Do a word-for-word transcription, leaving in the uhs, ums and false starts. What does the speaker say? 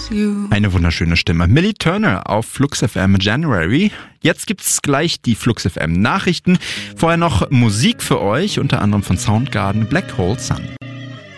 you. Eine wunderschöne Stimme. Millie Turner auf Flux F M January. Jetzt gibt's gleich die Flux F M Nachrichten. Vorher noch Musik für euch, unter anderem von Soundgarden, Black Hole Sun.